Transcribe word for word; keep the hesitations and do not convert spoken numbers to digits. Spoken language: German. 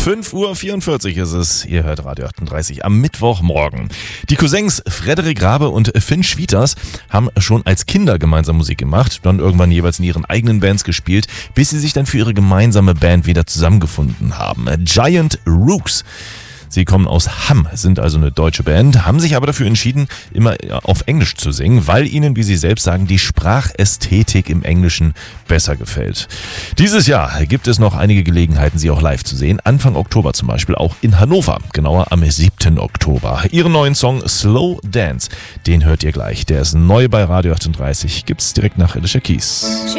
fünf Uhr vierundvierzig ist es. Ihr hört Radio achtunddreißig am Mittwochmorgen. Die Cousins Frederik Rabe und Finn Schwieters haben schon als Kinder gemeinsam Musik gemacht, dann irgendwann jeweils in ihren eigenen Bands gespielt, bis sie sich dann für ihre gemeinsame Band wieder zusammengefunden haben. Giant Rooks. Sie kommen aus Hamm, sind also eine deutsche Band, haben sich aber dafür entschieden, immer auf Englisch zu singen, weil ihnen, wie sie selbst sagen, die Sprachästhetik im Englischen besser gefällt. Dieses Jahr gibt es noch einige Gelegenheiten, sie auch live zu sehen. Anfang Oktober zum Beispiel auch in Hannover, genauer am siebten Oktober. Ihren neuen Song Slow Dance, den hört ihr gleich. Der ist neu bei Radio achtunddreißig, gibt's direkt nach Alicia Keys.